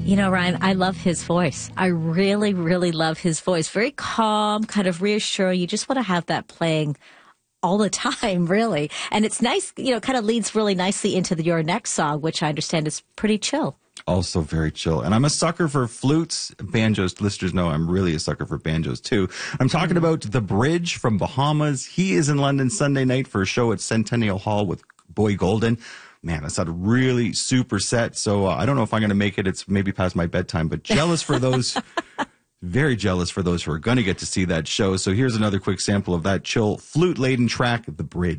You know, Ryan, I love his voice. I really, really love his voice. Very calm, kind of reassuring. You just want to have that playing all the time, really. And it's nice, you know, kind of leads really nicely into your next song, which I understand is pretty chill. Also very chill. And I'm a sucker for flutes, banjos. Listeners know I'm really a sucker for banjos, too. I'm talking about The Bridge from Bahamas. He is in London Sunday night for a show at Centennial Hall with Boy Golden. Man, that's a really super set. So I don't know if I'm going to make it. It's maybe past my bedtime, but jealous for those, very jealous for those who are going to get to see that show. So here's another quick sample of that chill flute-laden track, The Bridge.